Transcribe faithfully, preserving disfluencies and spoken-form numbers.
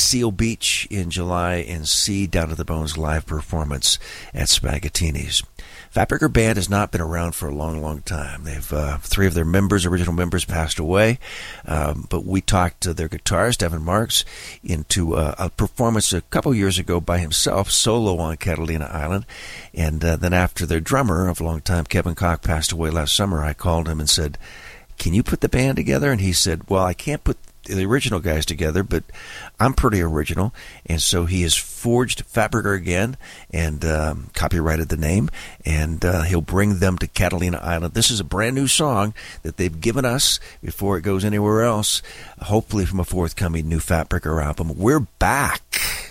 Seal Beach in July, and C, Down to the Bones live performance at Spaghettini's. Fatburger Band has not been around for a long, long time. They've uh, three of their members, original members, passed away, um, but we talked to their guitarist, Evan Marks, into uh, a performance a couple years ago by himself, solo on Catalina Island, and uh, then after their drummer of a long time, Kevin Koch, passed away last summer, I called him and said, can you put the band together? And he said, well, I can't put the original guys together, but I'm pretty original. And so he has forged Fatburger again and um, copyrighted the name, and uh, he'll bring them to Catalina Island. This is a brand new song that they've given us before it goes anywhere else, hopefully from a forthcoming new Fatburger album. We're back.